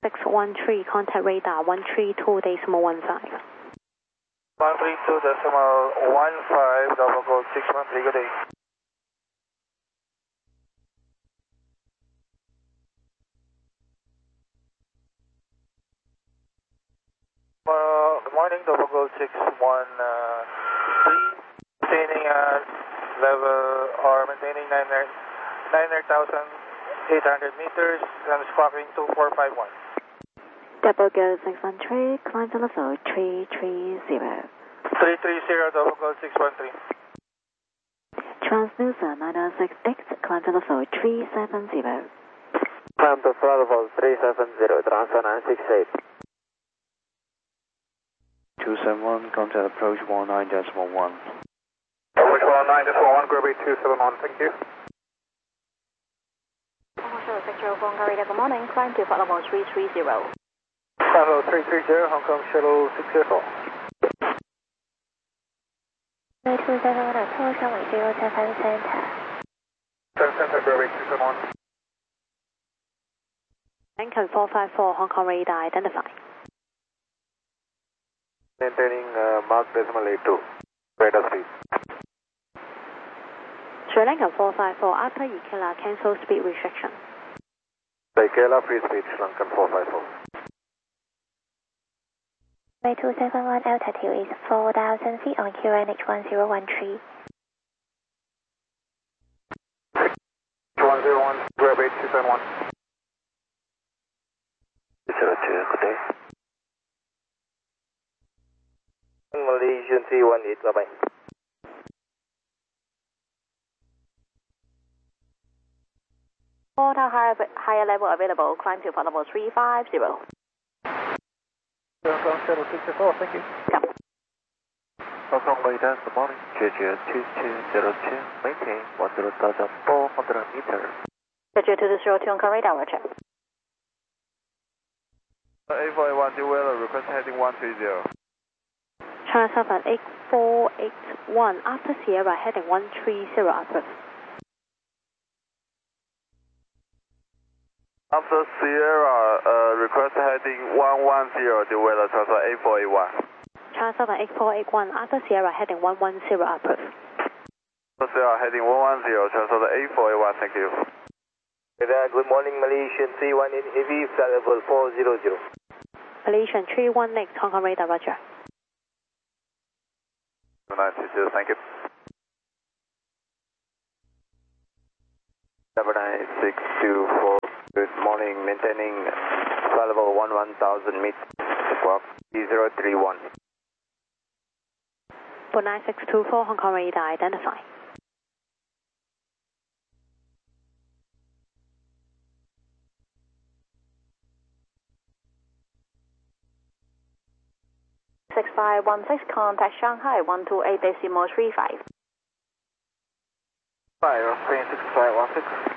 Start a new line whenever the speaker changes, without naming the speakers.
613, contact radar 132.15.
132.15, double gold 613, good day. Good morning, double gold 613, maintaining level or maintaining 9,800 meters and squawking 2451.
Double gold 613, climb to level 330.
330, double gold 613.
Transducer 9068, climb to level 370.
Climb to level 370, transfer 968.
271, contact approach 19.11.
Approach 19.11, group 271, thank you.
Good morning, climb to level 330.
Level 330, Hong Kong Shuttle 604.
271 approach runway 075 center.
7 center, group 271.
Lincoln 454, Hong Kong radar identified.
Maintaining Mark decimal 82, radar speed.
Sri Lanka 454, after Ikela, cancel speed restriction.
Ikela, free speed, Sri Lankan 454.
271, altitude is 4,000 feet on QNH 1013.
101, grab 8271.
02, good day. Malaysian 318, bye-bye.
Order higher level available, climb to level 350.
Hong Kong Shuttle 604, thank you.
Hong Kong radar, good morning. JJ 2202, maintain 10,400 meters.
Jeju 2202, Hong Kong radar, roger.
A481, Dewey, request heading 130.
China 78481, after Sierra heading 130, approve.
After Sierra, request heading 110, Dewey, transfer A481.
China 78481, after Sierra heading 110, approve.
After Sierra heading 110, transfer A481, thank you.
Good morning, Malaysian 318 Heavy, flight level 400.
Malaysian 318, Hong Kong radar, roger.
960, thank you.
79624, good morning, maintaining flight level 1000 meters, squawk 3031.
49624, Hong Kong radar, identify. (6516) contact Shanghai 128.35.
5, 6516.